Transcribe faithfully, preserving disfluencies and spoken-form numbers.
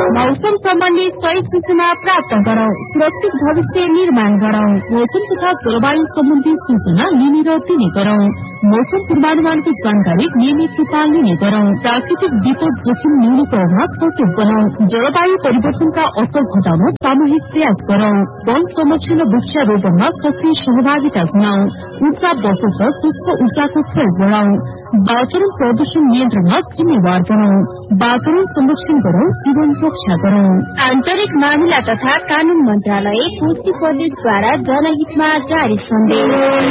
मौसम सम्बन्धी सही सूचना प्राप्त गरौं, सुरक्षित भविष्य निर्माण गरौं। मौसम तथा जलवायु सम्बन्धी सूचना लिने र दिने गरौं। मौसम पूर्वानुमानको जानकारी नियमित रूपमा लिने गरौं। प्राकृतिक विपद जोखिम न्यूनीकरणमा सचेत बनाऊ। जलवायु परिवर्तनका असर घटाउन सामूहिक प्रयास गरौं। वन संरक्षण र वृक्षारोपणमा सक्रिय सहभागिता जनाऊ। ऊर्जा बचत र स्वच्छ ऊर्जाको प्रयोग बढ़ाऊ। वातावरण प्रदूषण नियन्त्रणमा जिम्मेवार बनाऊ। वातावरण संरक्षण गरौं, जीवन रक्षा गरौं। आन्तरिक मामिला तथा कानून मन्त्रालय, कोशी प्रदेशद्वारा जनहितमा जारी सन्देश।